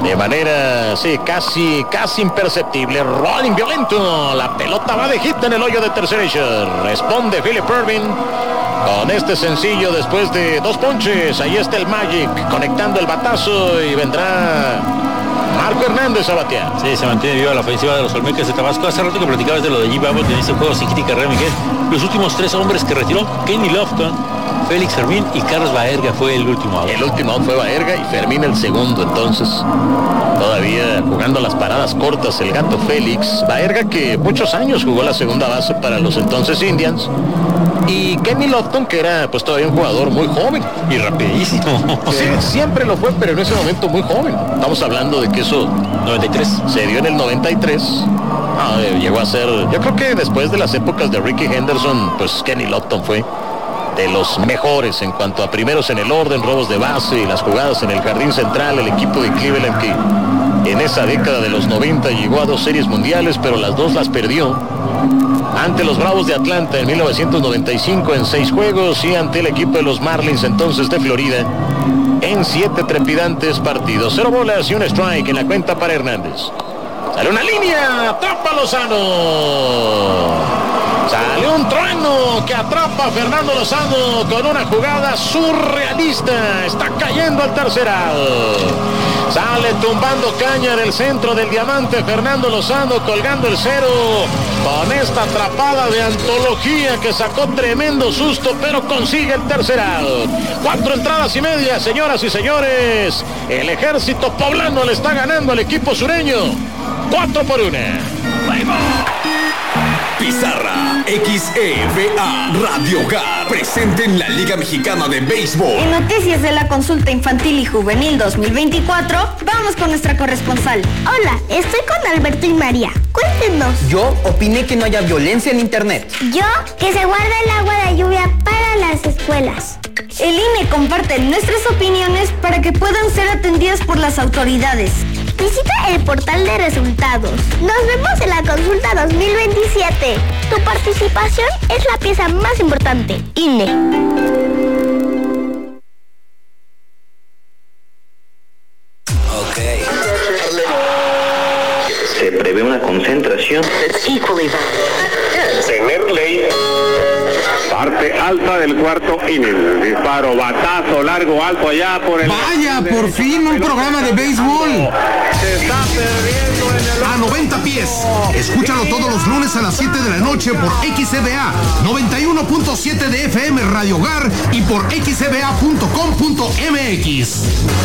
de manera, sí, casi imperceptible. Rolling violento, la pelota va de hit en el hoyo de tercera. Responde Philip Ervin con este sencillo después de 2 ponches. Ahí está el Magic conectando el batazo y vendrá Marco Hernández a batear. Sí, se mantiene viva la ofensiva de los Olmecas de Tabasco. Hace rato que platicabas de lo de G. Abbott en este juego sin hit y carrera, Miguel. Los últimos 3 hombres que retiró, Kenny Lofton, Félix Fermín y Carlos Baerga fue el último out. El último out fue Baerga y Fermín el segundo. Entonces, todavía jugando las paradas cortas el gato Félix. Baerga, que muchos años jugó la segunda base para los entonces Indians. Y Kenny Lofton, que era pues todavía un jugador muy joven. Y rapidísimo. Sí, siempre lo fue, pero en ese momento muy joven. Estamos hablando de que eso... 93. Se dio en el 93. Llegó a ser... Yo creo que después de las épocas de Ricky Henderson, pues Kenny Lofton fue de los mejores en cuanto a primeros en el orden, robos de base y las jugadas en el jardín central. El equipo de Cleveland, que en esa década de los 90 llegó a 2 series mundiales, pero las 2 las perdió ante los Bravos de Atlanta en 1995 en 6 juegos y ante el equipo de los Marlins entonces de Florida en 7 trepidantes partidos. 0 bolas y un strike en la cuenta para Hernández. Sale una línea, atrapa Lozano. Sale un trueno que atrapa a Fernando Lozano con una jugada surrealista. Está cayendo al tercer out. Sale tumbando caña del centro del diamante Fernando Lozano, colgando el 0 con esta atrapada de antología que sacó tremendo susto, pero consigue el tercer out. 4 entradas y media, señoras y señores. El ejército poblano le está ganando al equipo sureño. 4-1. Pizarra XEVA Radio Hogar presente en la Liga Mexicana de Béisbol. En noticias de la consulta infantil y juvenil 2024, vamos con nuestra corresponsal. Hola, estoy con Alberto y María. Cuéntenos. Yo opiné que no haya violencia en internet. Yo, que se guarda el agua de lluvia para las escuelas. El INE comparte nuestras opiniones para que puedan ser atendidas por las autoridades. Visita el portal de resultados. Nos vemos en la consulta 2027. Tu participación es la pieza más importante. INE. Se prevé una concentración. Tener ley. Parte alta del cuarto inning. Disparo, batazo, largo, alto allá por el... ¡Vaya, por fin un programa de béisbol! Se está perdiendo en el... A 90 pies. Escúchalo todos los lunes a las 7 de la noche por XCBA 91.7 de FM Radio Hogar y por xcba.com.mx.